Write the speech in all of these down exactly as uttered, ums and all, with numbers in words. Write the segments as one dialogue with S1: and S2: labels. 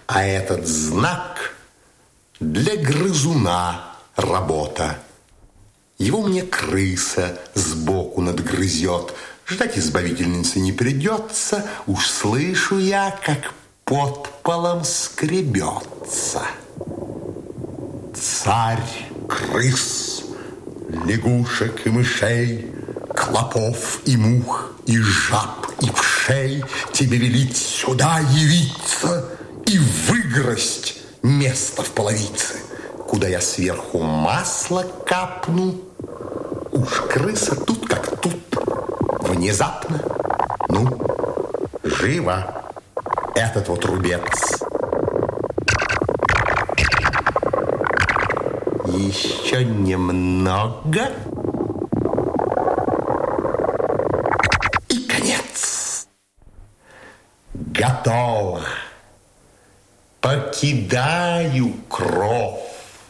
S1: А этот знак для грызуна работа. Его мне крыса сбоку надгрызет. Ждать избавительницы не придется. Уж слышу я, как под полом скребется. Царь крыс, лягушек и мышей, клопов и мух, и жаб, и вшей тебе велит сюда явиться и выгрызть место в половице, куда я сверху масло капну. Уж крыса тут как тут. Внезапно, ну, живо этот вот рубец. Еще немного. И конец. Готово. Покидаю кров.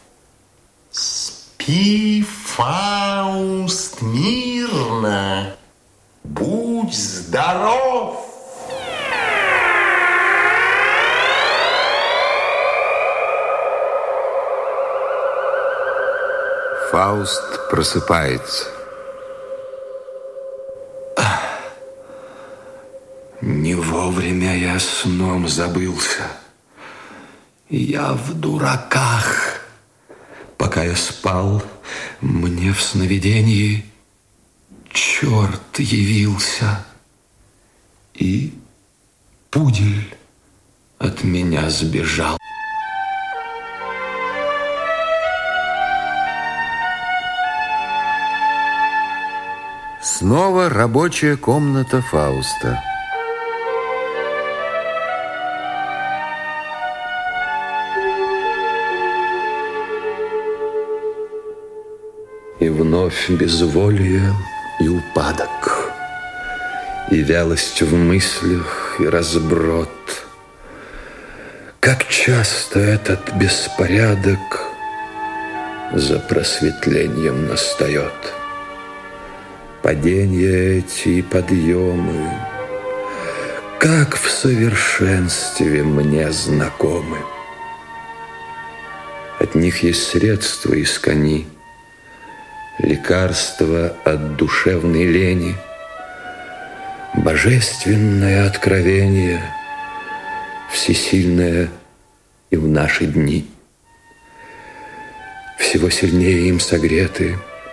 S1: Спи, Фауст, мирно. Будь здоров.
S2: Фауст просыпается. Не вовремя я сном забылся. Я в дураках. Пока я спал, мне в сновидении черт явился. И пудель от меня сбежал.
S3: Снова рабочая комната Фауста.
S2: И вновь безволие и упадок, и вялость в мыслях, и разброд. Как часто этот беспорядок за просветлением настает. Падения эти и подъемы, как в совершенстве мне знакомы. От них есть средства искони, лекарство от душевной лени, божественное откровение, всесильное и в наши дни. Всего сильнее им согреты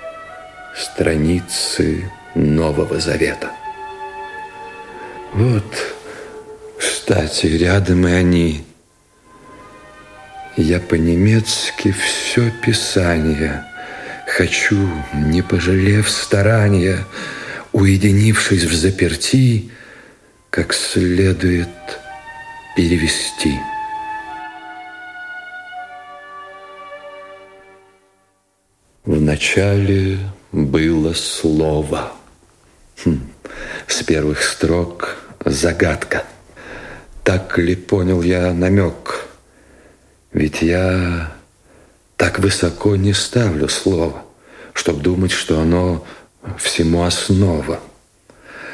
S2: страницы Нового Завета. Вот, кстати, рядом и они. Я по-немецки все Писание хочу, не пожалев старания, уединившись в заперти, как следует перевести. Вначале было слово. Хм. С первых строк загадка. Так ли понял я намек? Ведь я так высоко не ставлю слово, чтоб думать, что оно всему основа.